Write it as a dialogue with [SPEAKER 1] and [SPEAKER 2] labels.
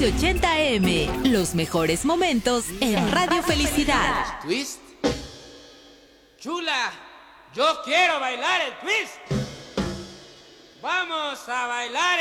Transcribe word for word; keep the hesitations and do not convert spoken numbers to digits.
[SPEAKER 1] once ochenta A M. Los mejores momentos en Radio Felicidad.
[SPEAKER 2] ¿Twist? Chula, yo quiero bailar el twist. Vamos a bailar